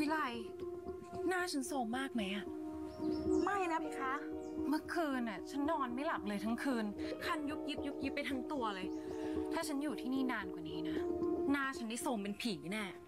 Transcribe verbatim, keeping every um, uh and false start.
วิไลหน้าฉันโซมมากไหมอะไม่นะเพคะเมื่อคืนน่ะฉันนอนไม่หลับเลยทั้งคืนคันยุบยิบยุบยิบไปทั้งตัวเลยถ้าฉันอยู่ที่นี่นานกว่านี้นะหน้าฉันได้โซมเป็นผีแน่